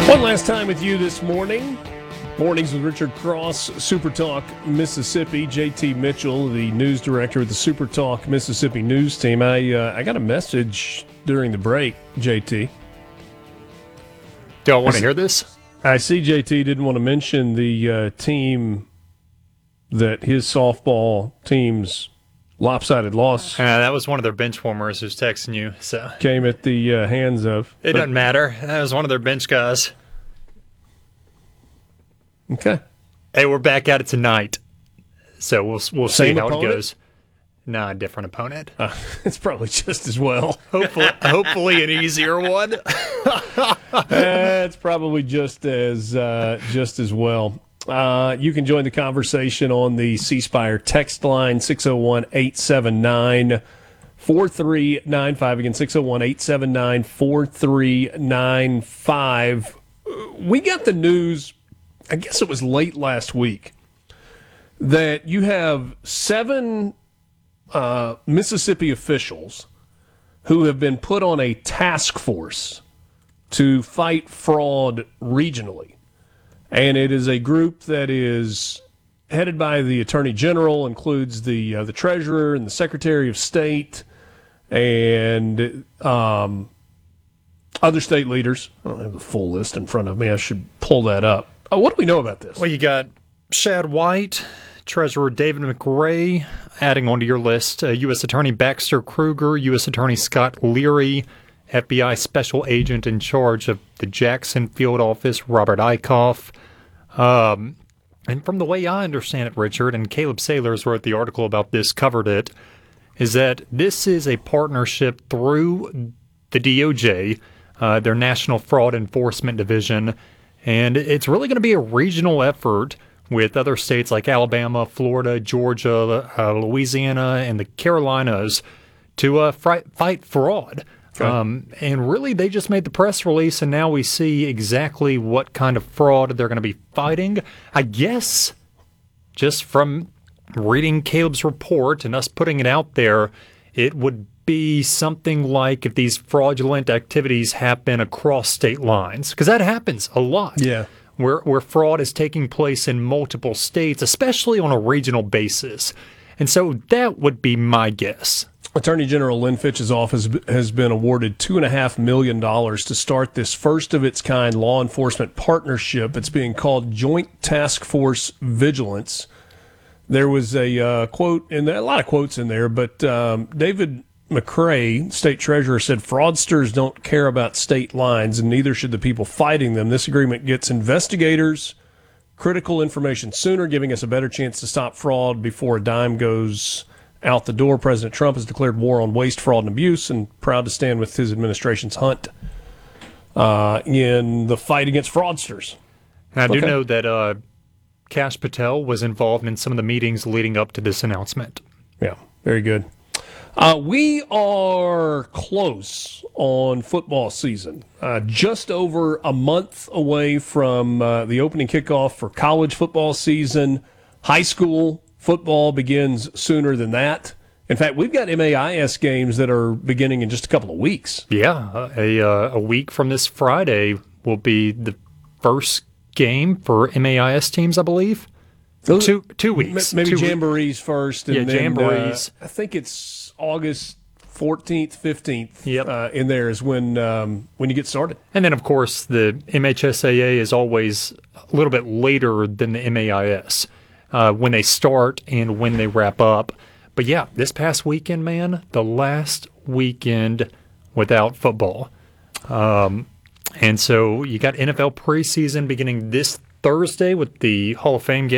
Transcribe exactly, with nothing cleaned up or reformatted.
One last time with you this morning. Mornings with Richard Cross, Super Talk Mississippi. J T Mitchell, the news director of the Super Talk Mississippi news team. I uh, I got a message during the break, J T. Do I want to hear this? I see J T didn't want to mention the uh, team that his softball team's lopsided loss Uh, that was one of their bench warmers who's texting you. So came at the uh, hands of. it but, doesn't matter. That was one of their bench guys. Okay. Hey, we're back at it tonight, so we'll we'll Same see how opponent? it goes. Nah, different opponent. Uh, it's probably just as well. Hopefully, hopefully an easier one. It's probably just as uh, just as well. Uh, you can join the conversation on the C Spire text line, six oh one, eight seven nine, four three nine five. Again, six oh one, eight seven nine, four three nine five. We got the news, I guess it was late last week, that you have seven uh, Mississippi officials who have been put on a task force to fight fraud regionally. And it is a group that is headed by the Attorney General, includes the uh, the Treasurer and the Secretary of State and um, other state leaders. I don't have the full list in front of me. I should pull that up. Oh, what do we know about this? Well, you got Shad White, Treasurer David McRae, adding onto your list, uh, U S Attorney Baxter Kruger, U S Attorney Scott Leary, F B I Special Agent in charge of the Jackson Field Office, Robert Eichhoff. Um, and from the way I understand it, Richard, and Caleb Sailors wrote the article about this, covered it, is that this is a partnership through the D O J, uh, their National Fraud Enforcement Division, and it's really going to be a regional effort with other states like Alabama, Florida, Georgia, uh, Louisiana, and the Carolinas to uh, fight, fight fraud. Okay. Um, and really, they just made the press release, and now we see exactly what kind of fraud they're going to be fighting. I guess just from reading Caleb's report and us putting it out there, it would be something like if these fraudulent activities happen across state lines, because that happens a lot. Yeah. Where, where fraud is taking place in multiple states, especially on a regional basis. And so that would be my guess. Attorney General Lynn Fitch's office has been awarded two point five million dollars to start this first-of-its-kind law enforcement partnership. It's being called Joint Task Force Vigilance. There was a uh, quote, and a lot of quotes in there, but um, David McRae, state treasurer, said fraudsters don't care about state lines, and neither should the people fighting them. This agreement gets investigators critical information sooner, giving us a better chance to stop fraud before a dime goes out the door. President Trump has declared war on waste, fraud, and abuse, and proud to stand with his administration's hunt uh, in the fight against fraudsters. And I do Okay. know that uh, Kash Patel was involved in some of the meetings leading up to this announcement. Yeah, very good. Uh, we are close on football season. Uh, just over a month away from uh, the opening kickoff for college football season. High school football begins sooner than that. In fact, we've got M A I S games that are beginning in just a couple of weeks. Yeah, a, uh, a week from this Friday will be the first game for M A I S teams, I believe. Those- two two weeks. M- Maybe two jamborees first. And Yeah, then, jamborees. Uh, I think it's August fourteenth, fifteenth Yep. uh, in there is when um, when you get started. And then, of course, the M H S A A is always a little bit later than the M A I S uh, when they start and when they wrap up. But yeah, this past weekend, man, the last weekend without football. Um, and so you got N F L preseason beginning this Thursday with the Hall of Fame game.